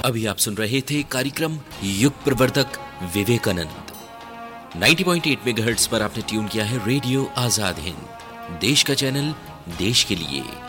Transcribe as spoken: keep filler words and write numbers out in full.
अभी आप सुन रहे थे कार्यक्रम युग प्रवर्तक विवेकानंद। नब्बे पॉइंट आठ मेगाहर्ट्ज पर आपने ट्यून किया है रेडियो आजाद हिंद, देश का चैनल, देश के लिए।